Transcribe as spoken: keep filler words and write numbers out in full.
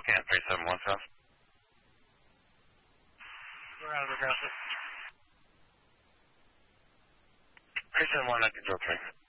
Can three seven one South. We're out of the ground. three seven one, I control three.